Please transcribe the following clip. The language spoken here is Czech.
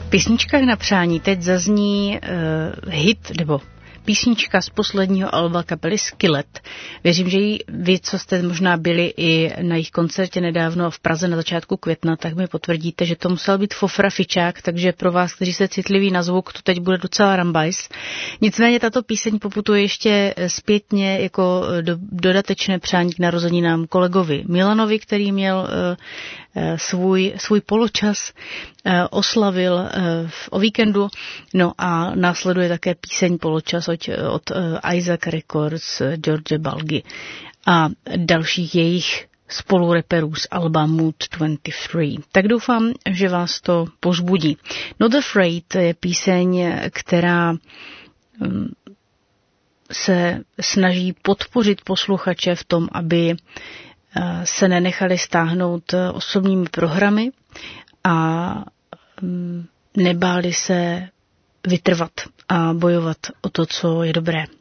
Písničkách na přání teď zazní hit nebo písnička z posledního alba kapely Skillet. Věřím, že vy, co jste možná byli i na jejich koncertě nedávno v Praze na začátku května, tak mi potvrdíte, že to musel být fofra fičák, takže pro vás, kteří jste citliví na zvuk, to teď bude docela rambajs. Nicméně tato píseň poputuje ještě zpětně jako dodatečné přání k narozeninám kolegovi Milanovi, který měl svůj poločas, oslavil o víkendu, no a následuje také píseň Poločas od Isaac Records, George Balgi a dalších jejich spolureperů z alba Mood 23. Tak doufám, že vás to povzbudí. Not Afraid je píseň, která se snaží podpořit posluchače v tom, aby se nenechali stáhnout osobními programy a nebáli se vytrvat a bojovat o to, co je dobré.